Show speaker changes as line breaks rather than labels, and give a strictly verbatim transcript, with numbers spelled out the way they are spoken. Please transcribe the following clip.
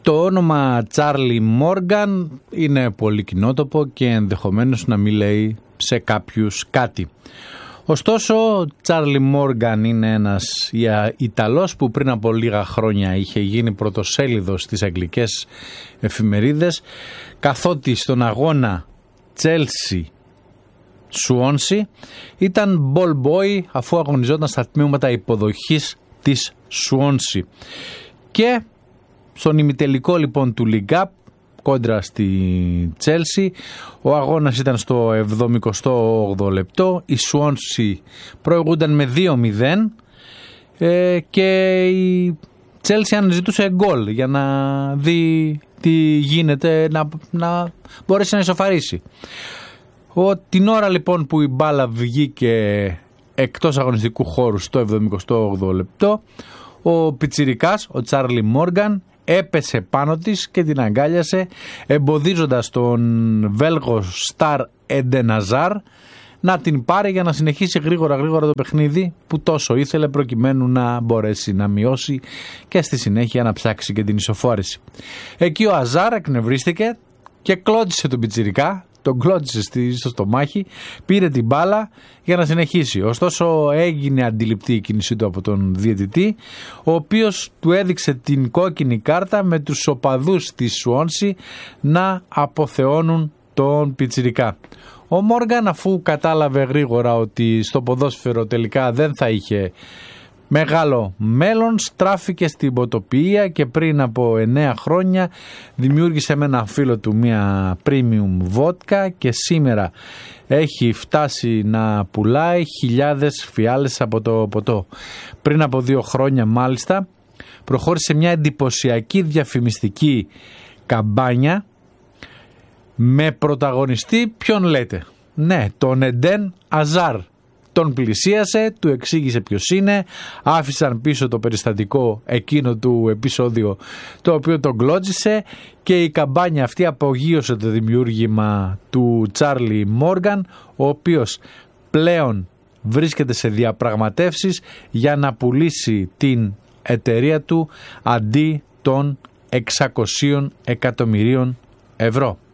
Το όνομα Τσάρλι Μόργαν είναι πολύ κοινότοπο και ενδεχομένως να μην λέει σε κάποιους κάτι. Ωστόσο, ο Τσάρλι Μόργαν είναι ένας Ιταλός που πριν από λίγα χρόνια είχε γίνει πρωτοσέλιδος στις αγγλικές εφημερίδες, καθότι στον αγώνα Chelsea Swansea ήταν ball boy αφού αγωνιζόταν στα τμήματα υποδοχής της Swansea. Και στον ημιτελικό λοιπόν του League Cup κόντρα στη Chelsea, ο αγώνας ήταν στο εβδομηκοστό όγδοο λεπτό, η Swansea προηγούνταν με δύο μηδέν ε, και η Chelsea αναζητούσε γκολ για να δει τι γίνεται, να, να μπορέσει να ισοφαρίσει. Ο, την ώρα λοιπόν που η μπάλα βγήκε εκτός αγωνιστικού χώρου στο εβδομηκοστό όγδοο λεπτό, ο πιτσιρικάς, ο Τσάρλι Μόργαν, έπεσε πάνω της και την αγκάλιασε, εμποδίζοντας τον Βέλγο Σταρ Εντεναζάρ να την πάρει για να συνεχίσει γρήγορα γρήγορα το παιχνίδι που τόσο ήθελε, προκειμένου να μπορέσει να μειώσει και στη συνέχεια να ψάξει και την ισοφόρηση. Εκεί ο Αζάρ εκνευρίστηκε και κλώτσισε τον πιτσιρικά, τον κλώτσισε στο στομάχι, πήρε την μπάλα για να συνεχίσει. Ωστόσο έγινε αντιληπτή η κίνησή του από τον διαιτητή, ο οποίος του έδειξε την κόκκινη κάρτα με τους οπαδούς της Σουόνσι να αποθεώνουν τον πιτσιρικά. Ο Μόργαν, αφού κατάλαβε γρήγορα ότι στο ποδόσφαιρο τελικά δεν θα είχε μεγάλο μέλλον, στράφηκε στην ποτοποιία και πριν από εννέα χρόνια δημιούργησε με ένα φίλο του μια premium βότκα και σήμερα έχει φτάσει να πουλάει χιλιάδες φιάλες από το ποτό. Πριν από δύο χρόνια μάλιστα προχώρησε μια εντυπωσιακή διαφημιστική καμπάνια με πρωταγωνιστή, ποιον λέτε? Ναι, τον Εντεν Αζάρ. Τον πλησίασε, του εξήγησε ποιος είναι, άφησαν πίσω το περιστατικό εκείνο του επεισόδιο το οποίο τον κλώτσισε και η καμπάνια αυτή απογείωσε το δημιούργημα του Τσάρλι Μόργαν, ο οποίος πλέον βρίσκεται σε διαπραγματεύσεις για να πουλήσει την εταιρεία του αντί των εξακοσίων εκατομμυρίων ευρώ.